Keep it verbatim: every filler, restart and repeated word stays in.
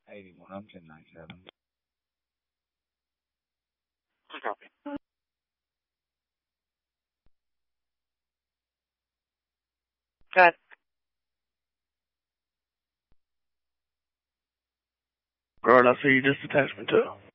eighty-one, I'm ten ninety-seven. Copy. Good. Girl, I see you just attached me to.